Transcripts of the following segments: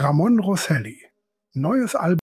Ramon Rosselli. Neues Album.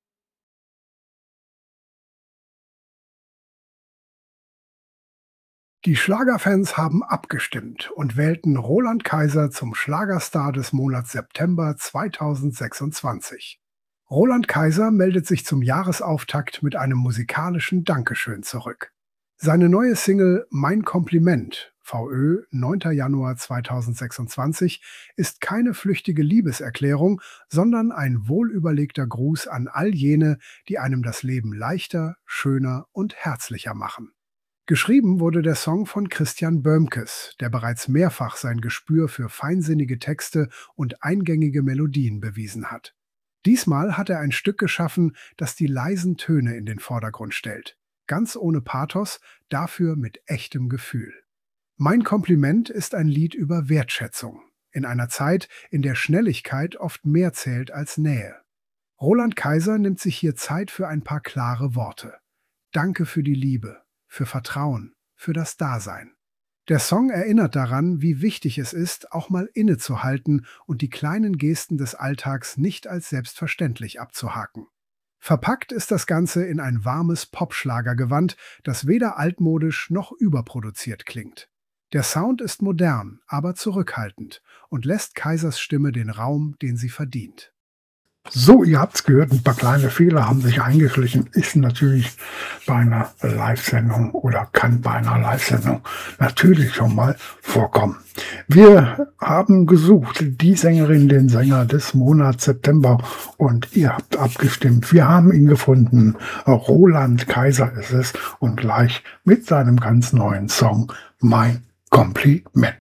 Die Schlagerfans haben abgestimmt und wählten Roland Kaiser zum Schlagerstar des Monats September 2026. Roland Kaiser meldet sich zum Jahresauftakt mit einem musikalischen Dankeschön zurück. Seine neue Single Mein Kompliment, VÖ 9. Januar 2026, ist keine flüchtige Liebeserklärung, sondern ein wohlüberlegter Gruß an all jene, die einem das Leben leichter, schöner und herzlicher machen. Geschrieben wurde der Song von Christian Böhmkes, der bereits mehrfach sein Gespür für feinsinnige Texte und eingängige Melodien bewiesen hat. Diesmal hat er ein Stück geschaffen, das die leisen Töne in den Vordergrund stellt. Ganz ohne Pathos, dafür mit echtem Gefühl. Mein Kompliment ist ein Lied über Wertschätzung, in einer Zeit, in der Schnelligkeit oft mehr zählt als Nähe. Roland Kaiser nimmt sich hier Zeit für ein paar klare Worte. Danke für die Liebe, für Vertrauen, für das Dasein. Der Song erinnert daran, wie wichtig es ist, auch mal innezuhalten und die kleinen Gesten des Alltags nicht als selbstverständlich abzuhaken. Verpackt ist das Ganze in ein warmes Popschlagergewand, das weder altmodisch noch überproduziert klingt. Der Sound ist modern, aber zurückhaltend und lässt Kaisers Stimme den Raum, den sie verdient. So, ihr habt's gehört, ein paar kleine Fehler haben sich eingeschlichen. Ist natürlich bei einer Live-Sendung oder kann bei einer Live-Sendung natürlich schon mal vorkommen. Wir haben gesucht, die Sängerin, den Sänger des Monats September, und ihr habt abgestimmt. Wir haben ihn gefunden. Roland Kaiser ist es und gleich mit seinem ganz neuen Song Mein Kompliment.